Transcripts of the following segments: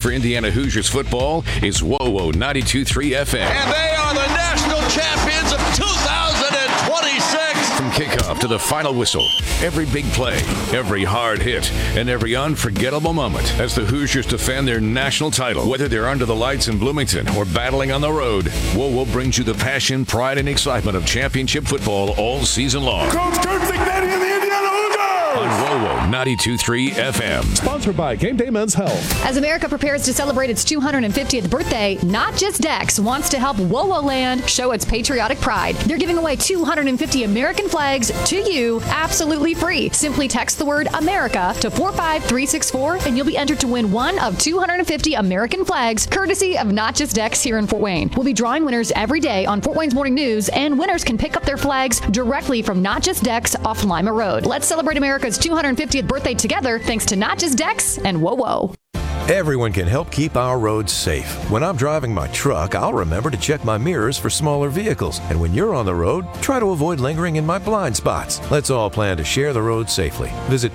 for Indiana Hoosiers football is WOWO 92.3 FM. And they are the national champions of 2026. From kickoff to the final whistle, every big play, every hard hit, and every unforgettable moment as the Hoosiers defend their national title. Whether they're under the lights in Bloomington or battling on the road, WOWO brings you the passion, pride, and excitement of championship football all season long. Coach Kurt Cignetti and the Indiana Hoosiers! On WOWO 92.3 FM. Sponsored by Game Day Men's Health. As America prepares to celebrate its 250th birthday, Not Just Dex wants to help WOWO Land show its patriotic pride. They're giving away 250 American flags to you absolutely free. Simply text the word America to 45364 and you'll be entered to win one of 250 American flags courtesy of Not Just Dex here in Fort Wayne. We'll be drawing winners every day on Fort Wayne's Morning News, and winners can pick up their flags directly from Not Just Dex off Lima Road. Let's celebrate America's 250th birthday together thanks to Not Just Dex and WOWO. Everyone can help keep our roads safe. When I'm driving my truck, I'll remember to check my mirrors for smaller vehicles. And when you're on the road, try to avoid lingering in my blind spots. Let's all plan to share the road safely. Visit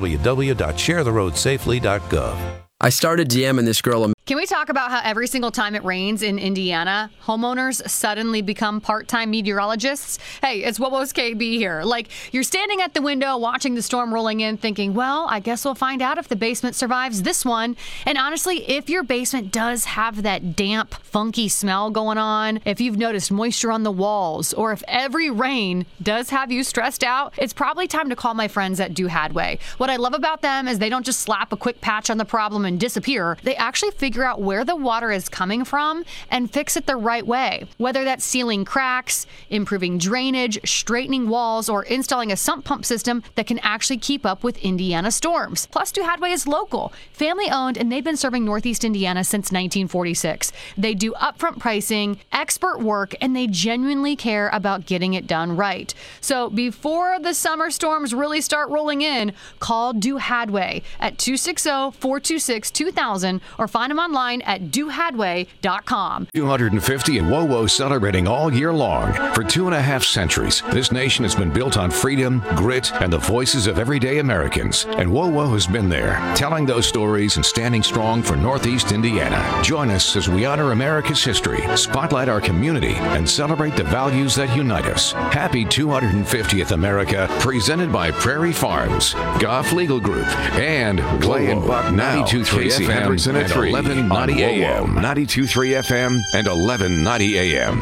www.sharetheroadsafely.gov. I started DMing this girl. Can we talk about how every single time it rains in Indiana, homeowners suddenly become part-time meteorologists? Hey, it's WOWO's KB here. Like, you're standing at the window watching the storm rolling in thinking, well, I guess we'll find out if the basement survives this one. And honestly, if your basement does have that damp, funky smell going on, if you've noticed moisture on the walls, or if every rain does have you stressed out, it's probably time to call my friends at Do Hadway. What I love about them is they don't just slap a quick patch on the problem and disappear. They actually figure out where the water is coming from and fix it the right way. Whether that's sealing cracks, improving drainage, straightening walls, or installing a sump pump system that can actually keep up with Indiana storms. Plus, Do Hadway is local, family owned, and they've been serving Northeast Indiana since 1946. They do upfront pricing, expert work, and they genuinely care about getting it done right. So before the summer storms really start rolling in, call Do Hadway at 260-426-2000 or find them online at dohadway.com. 250 and WOWO celebrating all year long. For 2.5 centuries, this nation has been built on freedom, grit, and the voices of everyday Americans. And WOWO has been there, telling those stories and standing strong for Northeast Indiana. Join us as we honor America's history, spotlight our community, and celebrate the values that unite us. Happy 250th America, presented by Prairie Farms, Goff Legal Group, and Clay and Buck 92.3 FM and 1190 AM. 92.3 FM and 1190 AM.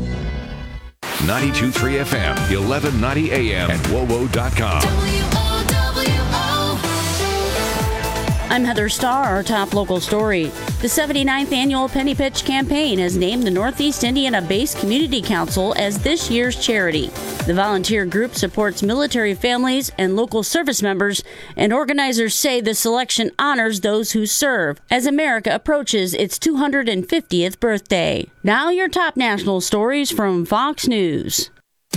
92.3 FM, 1190 AM, and WOWO.com. I'm Heather Starr, our top local story. The 79th annual Penny Pitch campaign has named the Northeast Indiana-based Community Council as this year's charity. The volunteer group supports military families and local service members, and organizers say the selection honors those who serve as America approaches its 250th birthday. Now your top national stories from Fox News.